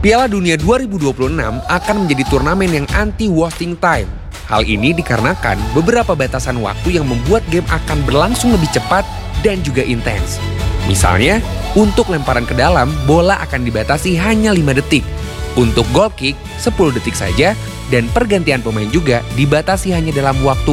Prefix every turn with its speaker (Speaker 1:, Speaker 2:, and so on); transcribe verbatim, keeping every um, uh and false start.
Speaker 1: Piala Dunia dua ribu dua puluh enam akan menjadi turnamen yang anti-wasting time. Hal ini dikarenakan beberapa batasan waktu yang membuat game akan berlangsung lebih cepat dan juga intens. Misalnya, untuk lemparan ke dalam, bola akan dibatasi hanya lima detik. Untuk goal kick, sepuluh detik saja, dan pergantian pemain juga dibatasi hanya dalam waktu